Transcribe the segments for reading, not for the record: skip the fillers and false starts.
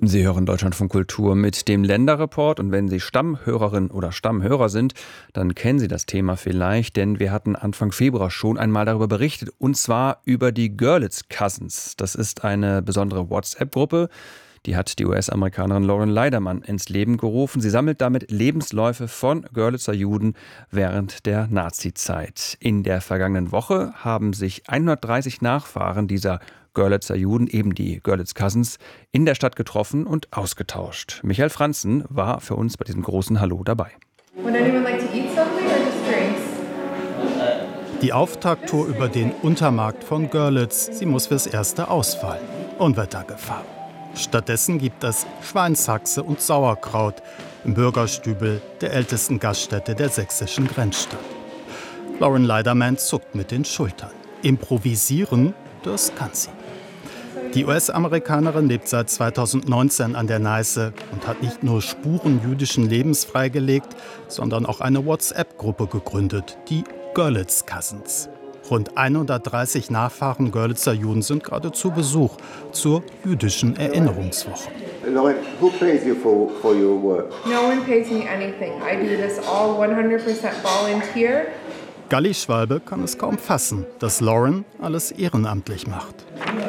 Sie hören Deutschlandfunk Kultur mit dem Länderreport, und wenn Sie Stammhörerin oder Stammhörer sind, dann kennen Sie das Thema vielleicht, denn wir hatten Anfang Februar schon einmal darüber berichtet, und zwar über die Görlitz Cousins. Das ist eine besondere WhatsApp-Gruppe, die hat die US-Amerikanerin Lauren Leiderman ins Leben gerufen. Sie sammelt damit Lebensläufe von Görlitzer Juden während der Nazizeit. In der vergangenen Woche haben sich 130 Nachfahren dieser Görlitzer Juden, eben die Görlitz Cousins, in der Stadt getroffen und ausgetauscht. Michael Franzen war für uns bei diesem großen Hallo dabei. Die Auftakttour über den Untermarkt von Görlitz, sie muss fürs Erste ausfallen. Unwettergefahr. Stattdessen gibt es Schweinshaxe und Sauerkraut im Bürgerstübel der ältesten Gaststätte der sächsischen Grenzstadt. Lauren Leiderman zuckt mit den Schultern. Improvisieren, das kann sie. Die US-Amerikanerin lebt seit 2019 an der Neiße und hat nicht nur Spuren jüdischen Lebens freigelegt, sondern auch eine WhatsApp-Gruppe gegründet, die Görlitz Cousins. Rund 130 Nachfahren Görlitzer Juden sind gerade zu Besuch zur jüdischen Erinnerungswoche. Lauren, who pays you for your work? No one pays me anything. I do this all 100% volunteer. Galli Schwalbe kann es kaum fassen, dass Lauren alles ehrenamtlich macht.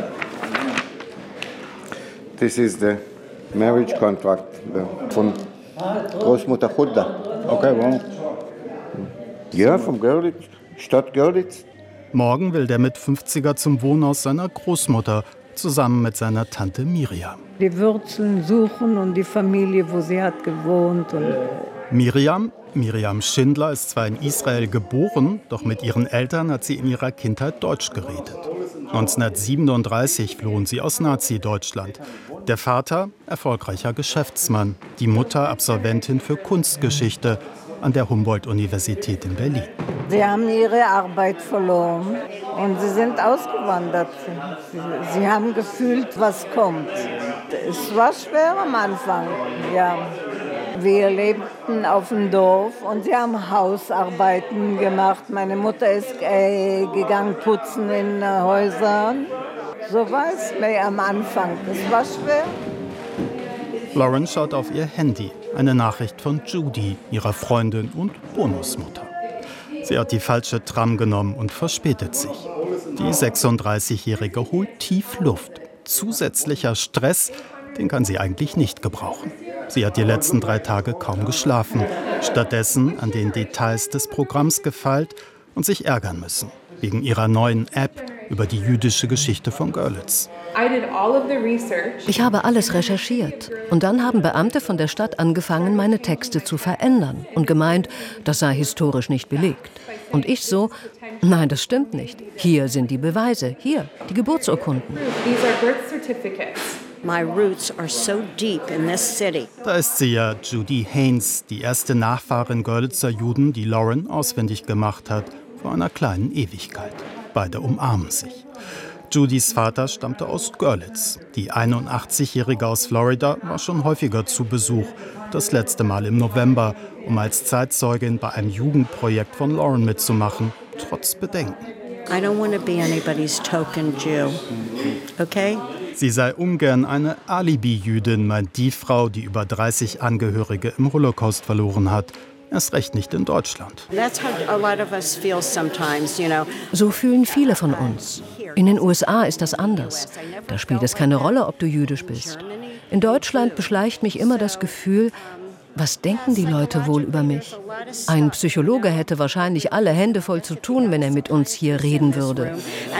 This is the marriage contract von Großmutter Hulda. Okay, wow. Ja, vom Görlitz, Stadt Görlitz. Morgen will der Mit-50er zum Wohnhaus seiner Großmutter, zusammen mit seiner Tante Miriam. Die Wurzeln suchen und die Familie, wo sie hat gewohnt. Miriam Schindler ist zwar in Israel geboren, doch mit ihren Eltern hat sie in ihrer Kindheit Deutsch geredet. 1937 flohen sie aus Nazi-Deutschland. Der Vater, erfolgreicher Geschäftsmann, die Mutter Absolventin für Kunstgeschichte an der Humboldt-Universität in Berlin. Sie haben ihre Arbeit verloren und sie sind ausgewandert. Sie haben gefühlt, was kommt. Es war schwer am Anfang, ja. Wir lebten auf dem Dorf und sie haben Hausarbeiten gemacht. Meine Mutter ist gegangen putzen in Häusern. So war es mir am Anfang. Es war schwer. Lauren schaut auf ihr Handy. Eine Nachricht von Judy, ihrer Freundin und Bonusmutter. Sie hat die falsche Tram genommen und verspätet sich. Die 36-Jährige holt tief Luft. Zusätzlicher Stress, den kann sie eigentlich nicht gebrauchen. Sie hat die letzten 3 Tage kaum geschlafen, stattdessen an den Details des Programms gefeilt und sich ärgern müssen, wegen ihrer neuen App über die jüdische Geschichte von Görlitz. Ich habe alles recherchiert und dann haben Beamte von der Stadt angefangen, meine Texte zu verändern und gemeint, das sei historisch nicht belegt. Und ich so, nein, das stimmt nicht. Hier sind die Beweise, hier, die Geburtsurkunden. My roots are so deep in this city. Da ist sie ja, Judy Haynes, die erste Nachfahrin Görlitzer Juden, die Lauren ausfindig gemacht hat, vor einer kleinen Ewigkeit. Beide umarmen sich. Judys Vater stammte aus Görlitz. Die 81-Jährige aus Florida war schon häufiger zu Besuch. Das letzte Mal im November, um als Zeitzeugin bei einem Jugendprojekt von Lauren mitzumachen, trotz Bedenken. I don't want to be anybody's token Jew. Okay? Sie sei ungern eine Alibi-Jüdin, meint die Frau, die über 30 Angehörige im Holocaust verloren hat. Erst recht nicht in Deutschland. So fühlen viele von uns. In den USA ist das anders. Da spielt es keine Rolle, ob du jüdisch bist. In Deutschland beschleicht mich immer das Gefühl, was denken die Leute wohl über mich? Ein Psychologe hätte wahrscheinlich alle Hände voll zu tun, wenn er mit uns hier reden würde.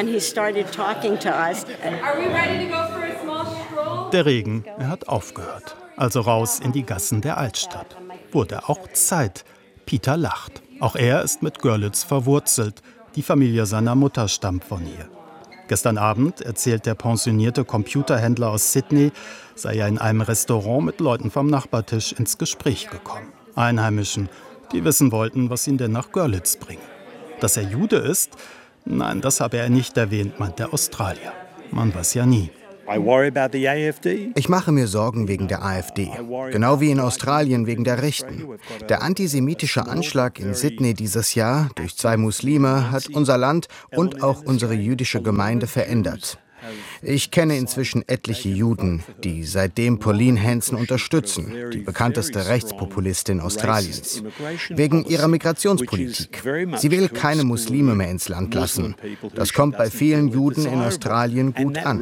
Der Regen, er hat aufgehört. Also raus in die Gassen der Altstadt. Wurde auch Zeit. Peter lacht. Auch er ist mit Görlitz verwurzelt. Die Familie seiner Mutter stammt von hier. Gestern Abend erzählt der pensionierte Computerhändler aus Sydney, sei er in einem Restaurant mit Leuten vom Nachbartisch ins Gespräch gekommen. Einheimischen, die wissen wollten, was ihn denn nach Görlitz bringe. Dass er Jude ist? Nein, das habe er nicht erwähnt, meint der Australier. Man weiß ja nie. Ich mache mir Sorgen wegen der AfD, genau wie in Australien wegen der Rechten. Der antisemitische Anschlag in Sydney dieses Jahr durch 2 Muslime hat unser Land und auch unsere jüdische Gemeinde verändert. Ich kenne inzwischen etliche Juden, die seitdem Pauline Hanson unterstützen, die bekannteste Rechtspopulistin Australiens, wegen ihrer Migrationspolitik. Sie will keine Muslime mehr ins Land lassen. Das kommt bei vielen Juden in Australien gut an.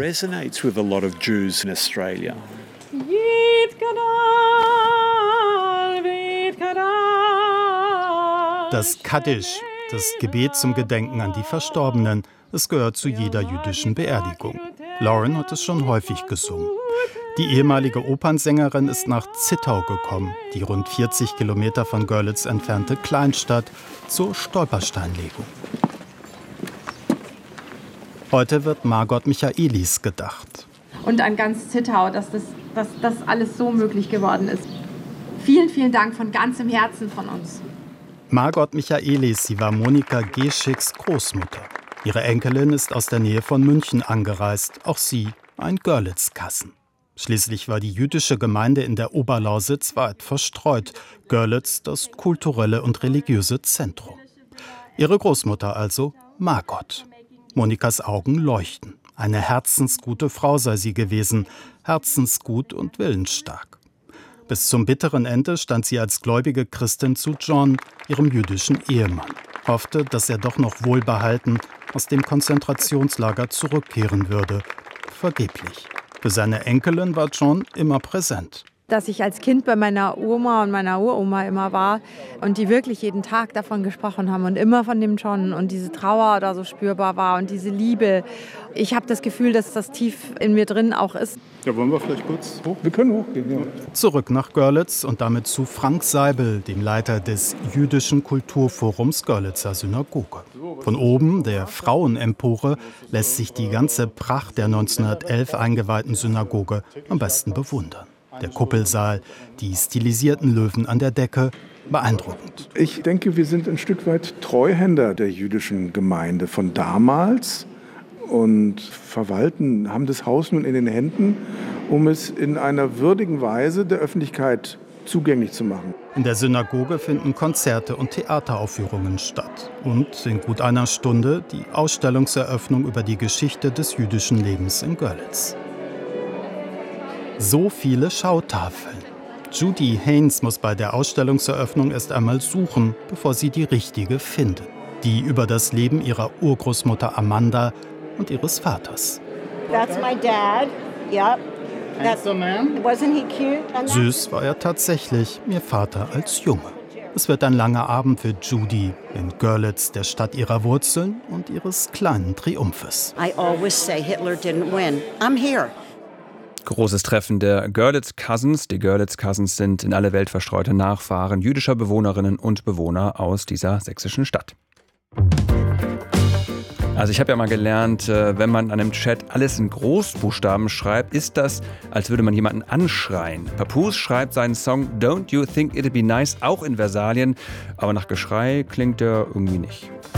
Das Kaddisch, das Gebet zum Gedenken an die Verstorbenen, es gehört zu jeder jüdischen Beerdigung. Lauren hat es schon häufig gesungen. Die ehemalige Opernsängerin ist nach Zittau gekommen, die rund 40 Kilometer von Görlitz entfernte Kleinstadt, zur Stolpersteinlegung. Heute wird Margot Michaelis gedacht. Und an ganz Zittau, dass das alles so möglich geworden ist. Vielen, vielen Dank von ganzem Herzen von uns. Margot Michaelis, sie war Monika Geschicks Großmutter. Ihre Enkelin ist aus der Nähe von München angereist, auch sie ein Görlitz-Kassen. Schließlich war die jüdische Gemeinde in der Oberlausitz weit verstreut, Görlitz das kulturelle und religiöse Zentrum. Ihre Großmutter also Margot. Monikas Augen leuchten. Eine herzensgute Frau sei sie gewesen, herzensgut und willensstark. Bis zum bitteren Ende stand sie als gläubige Christin zu John, ihrem jüdischen Ehemann, hoffte, dass er doch noch wohlbehalten aus dem Konzentrationslager zurückkehren würde. Vergeblich. Für seine Enkelin war John immer präsent. Dass ich als Kind bei meiner Oma und meiner Uroma immer war und die wirklich jeden Tag davon gesprochen haben und immer von dem John und diese Trauer da so spürbar war und diese Liebe. Ich habe das Gefühl, dass das tief in mir drin auch ist. Ja, wollen wir vielleicht kurz hoch? Wir können hochgehen, ja. Zurück nach Görlitz und damit zu Frank Seibel, dem Leiter des Jüdischen Kulturforums Görlitzer Synagoge. Von oben, der Frauenempore, lässt sich die ganze Pracht der 1911 eingeweihten Synagoge am besten bewundern. Der Kuppelsaal, die stilisierten Löwen an der Decke, beeindruckend. Ich denke, wir sind ein Stück weit Treuhänder der jüdischen Gemeinde von damals und haben das Haus nun in den Händen, um es in einer würdigen Weise der Öffentlichkeit zugänglich zu machen. In der Synagoge finden Konzerte und Theateraufführungen statt. Und in gut einer Stunde die Ausstellungseröffnung über die Geschichte des jüdischen Lebens in Görlitz. So viele Schautafeln. Judy Haynes muss bei der Ausstellungseröffnung erst einmal suchen, bevor sie die richtige findet. Die über das Leben ihrer Urgroßmutter Amanda und ihres Vaters. That's my dad. Yep. Wasn't he cute? Süß war er tatsächlich, ihr Vater als Junge. Es wird ein langer Abend für Judy in Görlitz, der Stadt ihrer Wurzeln und ihres kleinen Triumphes. I always say Hitler didn't win. I'm here. Großes Treffen der Görlitz Cousins. Die Görlitz Cousins sind in alle Welt verstreute Nachfahren jüdischer Bewohnerinnen und Bewohner aus dieser sächsischen Stadt. Also ich habe ja mal gelernt, wenn man an einem Chat alles in Großbuchstaben schreibt, ist das, als würde man jemanden anschreien. Papoose schreibt seinen Song Don't You Think It'd Be Nice auch in Versalien, aber nach Geschrei klingt er irgendwie nicht.